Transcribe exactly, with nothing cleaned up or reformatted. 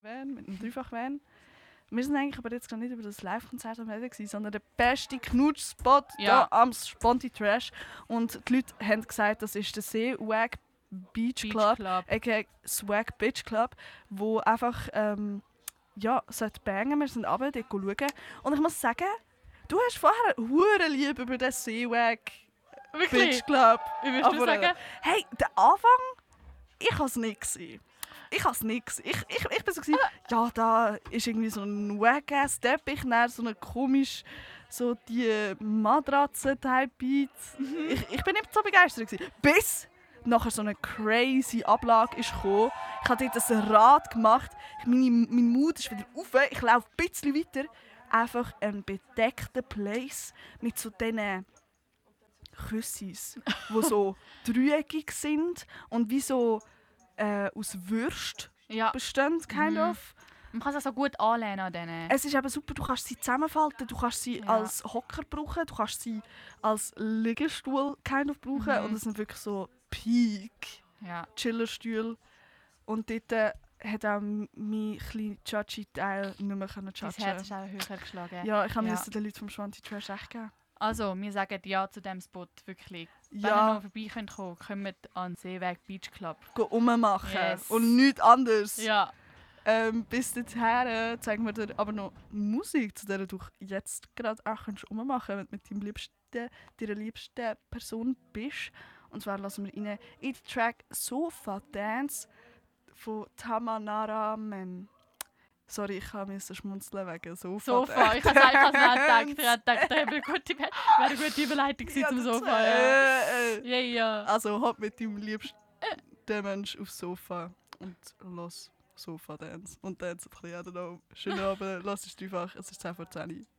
Van, mit einem Dreifach-Van. Wir sind eigentlich aber jetzt gar nicht über das Live-Konzert am Reden gewesen, sondern der beste Knutsch-Spot Ja. hier am Sponti Trash. Und die Leute haben gesagt, das ist der Seewag Beach Club, Club. aka Swag Beach Club, wo einfach ähm, ja, sollte bangen. Wir sind runter, dort schauen. Und ich muss sagen, du hast vorher hure lieb über den Seewag Wirklich? Beach Club. Wie würdest du Aber, sagen? Hey, der Anfang, ich habe es nicht gesehen. Ich habe es nicht gesehen. Ich, ich, ich bin so gewesen, ja, da ist irgendwie so ein wack-ass Teppich, dann so eine komisch, so die Matratzen-Type-Beat. Ich, ich bin nicht so begeistert gewesen. Bis nachher so eine crazy Ablage ist gekommen. Ich habe dort ein Rad gemacht. Meine, mein Mut ist wieder rauf. Ich laufe ein bisschen weiter. Einfach ein bedeckter Place mit so diesen Küssis, die so dreieckig sind und wie so äh, aus Würst Ja. bestehen, kind Mhm. of. Man kann es auch so gut anlehnen an denen. Es ist eben super, du kannst sie zusammenfalten, du kannst sie Ja. als Hocker brauchen, du kannst sie als Liegestuhl kind of brauchen Mhm. und es sind wirklich so Peak Ja. Chillerstühle. Und dort äh, hat auch mein kleiner Chachi-Teil nicht mehr können Dein Herz chachen. ist auch höher geschlagen. Ja, ich habe Ja. ja. den Leuten vom Schwanti Trash echt geben. Also, wir sagen ja zu diesem Spot, wirklich. Wenn ihr Ja, noch vorbei könnt kommen, kommt an den Seeweg Beach Club. go rummachen Yes. und nichts anderes. Ja. Ähm, bis dahin äh, zeigen wir dir aber noch Musik, zu der du jetzt gerade auch kannst rummachen kannst, wenn du mit deinem liebsten, deiner liebsten Person bist. Und zwar lassen wir rein in den Track «Sofa Dance» von Tamanaramen. Sorry, ich musste schmunzeln wegen Sofa. Sofa. Ich habe es einfach nicht gedacht. Ich habe gedacht, da wäre eine gute, wäre eine gute Überleitung gewesen Ja, zum das Sofa. wär- Ja, äh, äh. ja. ja. Also hopp mit deinem liebsten Mensch aufs Sofa und los Sofa Dance. Und dance ein bisschen, I don't know. Schönen Abend, lass es einfach, es ist zehn vor zehn.